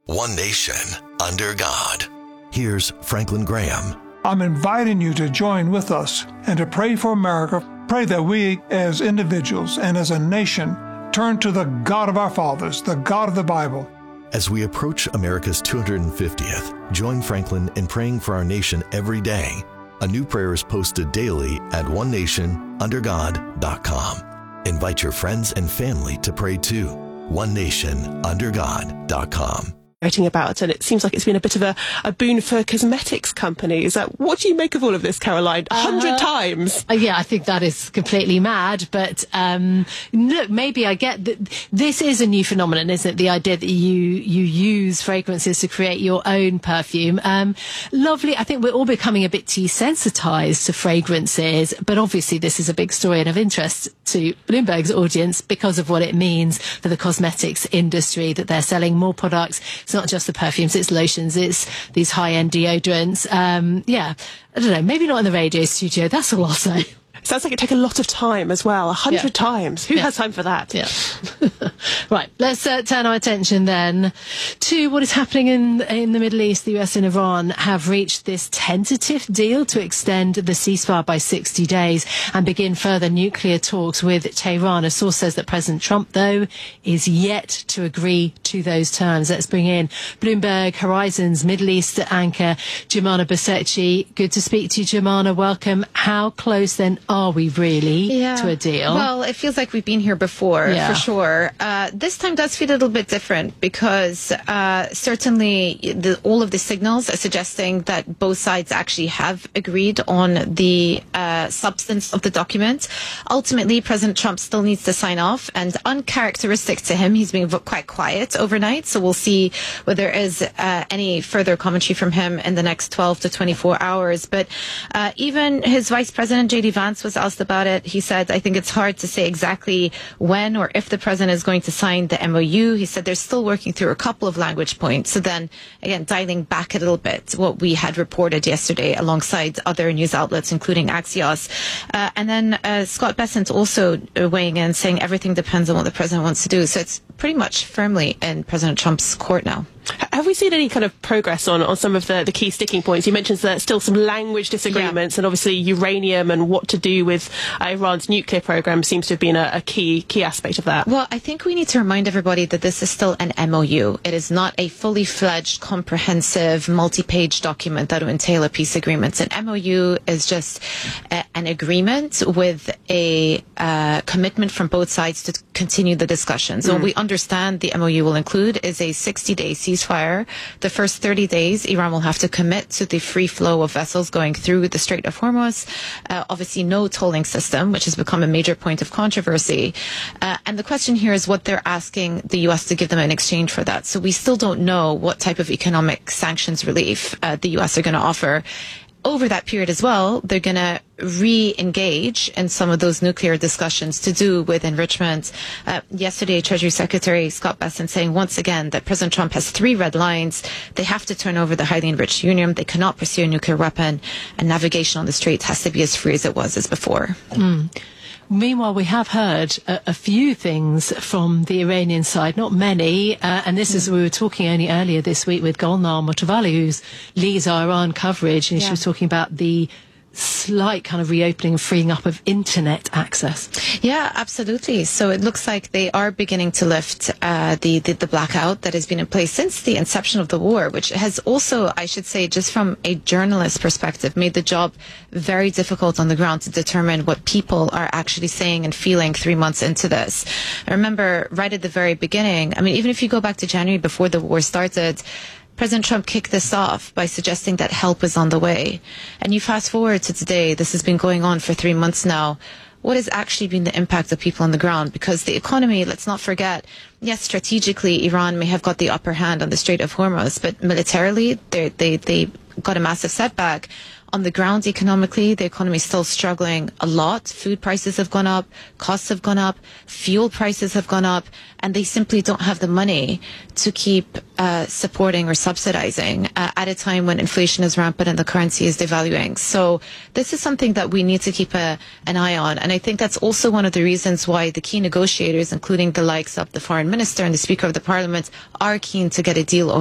One nation, under God. Here's Franklin Graham. I'm inviting you to join with us and to pray for America. Pray that we as individuals and as a nation turn to the God of our fathers, the God of the Bible. As we approach America's 250th, join Franklin in praying for our nation every day. A new prayer is posted daily at onenationundergod.com. Invite your friends and family to pray too. onenationundergod.com. Writing about, and it seems like it's been a bit of a boon for cosmetics companies. What do you make of all of this, Caroline? 100 times? Yeah, I think that is completely mad. But look, maybe I get that this is a new phenomenon, isn't it? The idea that you use fragrances to create your own perfume. Lovely. I think we're all becoming a bit desensitized to fragrances, but obviously this is a big story and of interest to Bloomberg's audience because of what it means for the cosmetics industry, that they're selling more products. It's not just the perfumes, it's lotions, it's these high-end deodorants. Yeah, I don't know, maybe not in the radio studio, that's all I'll say. Sounds like it take a lot of time as well, 100 times. Who has time for that? Yeah. Right, let's turn our attention then to what is happening in the Middle East. The US and Iran have reached this tentative deal to extend the ceasefire by 60 days and begin further nuclear talks with Tehran. A source says that President Trump, though, is yet to agree to those terms. Let's bring in Bloomberg Horizon's Middle East anchor, Germana Bosecchi. Good to speak to you, Germana. Welcome. How close then are we really to a deal? Well, it feels like we've been here before, for sure. This time does feel a little bit different because certainly all of the signals are suggesting that both sides actually have agreed on the substance of the document. Ultimately, President Trump still needs to sign off, and uncharacteristic to him, he's been quite quiet overnight. So we'll see whether there is any further commentary from him in the next 12 to 24 hours. But even his Vice President, J.D. Vance, was asked about it. He said, I think it's hard to say exactly when or if the president is going to sign the MOU. He said they're still working through a couple of language points. So then, again, dialing back a little bit what we had reported yesterday alongside other news outlets, including Axios. And then Scott Bessent also weighing in, saying everything depends on what the president wants to do. So it's pretty much firmly in President Trump's court now. Have we seen any kind of progress on some of the key sticking points? You mentioned that still some language disagreements, and obviously uranium and what to do with Iran's nuclear program seems to have been a key aspect of that. Well, I think we need to remind everybody that this is still an MOU. It is not a fully fledged, comprehensive, multi-page document that will entail a peace agreement. An MOU is just an agreement with a commitment from both sides to continue the discussions. So what we understand the MOU will include is a 60-day ceasefire. The first 30 days, Iran will have to commit to the free flow of vessels going through the Strait of Hormuz. Obviously, no tolling system, which has become a major point of controversy. And the question here is what they're asking the U.S. to give them in exchange for that. So we still don't know what type of economic sanctions relief the U.S. are going to offer. Over that period as well, they're going to re-engage in some of those nuclear discussions to do with enrichment. Yesterday, Treasury Secretary Scott Bessent saying once again that President Trump has 3 red lines. They have to turn over the highly enriched uranium. They cannot pursue a nuclear weapon, and navigation on the Strait has to be as free as it was as before. Meanwhile, we have heard a few things from the Iranian side, not many, and this is, we were talking only earlier this week with Golnar Motovali, who leads our Iran coverage, and she was talking about the slight kind of reopening and freeing up of internet access. Yeah, absolutely. So it looks like they are beginning to lift the blackout that has been in place since the inception of the war, which has also, I should say, just from a journalist perspective, made the job very difficult on the ground to determine what people are actually saying and feeling 3 months into this. I remember right at the very beginning, I mean, even if you go back to January before the war started, President Trump kicked this off by suggesting that help is on the way. And you fast forward to today, this has been going on for 3 months now. What has actually been the impact of people on the ground? Because the economy, let's not forget, yes, strategically, Iran may have got the upper hand on the Strait of Hormuz, but militarily, they got a massive setback. On the ground, economically, the economy is still struggling a lot. Food prices have gone up, costs have gone up, fuel prices have gone up, and they simply don't have the money to keep supporting or subsidizing at a time when inflation is rampant and the currency is devaluing. So this is something that we need to keep an eye on. And I think that's also one of the reasons why the key negotiators, including the likes of the foreign minister and the Speaker of the Parliament, are keen to get a deal